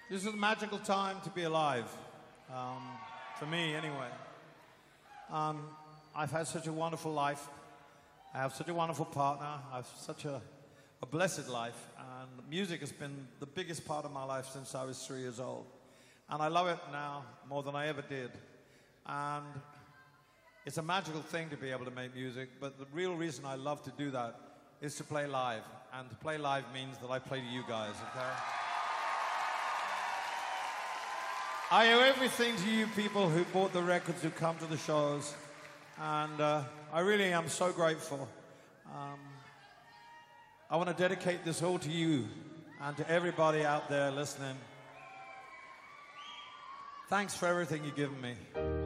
This is a magical time to be alive, for me anyway. I've had such a wonderful life. I have such a wonderful partner. I have such a blessed life. And music has been the biggest part of my life since I was 3 years old. And I love it now more than I ever did. And it's a magical thing to be able to make music, but the real reason I love to do that is to play live. And to play live means that I play to you guys, okay? I owe everything to you people who bought the records, who come to the shows, and I really am so grateful. I want to dedicate this all to you and to everybody out there listening. Thanks for everything you've given me.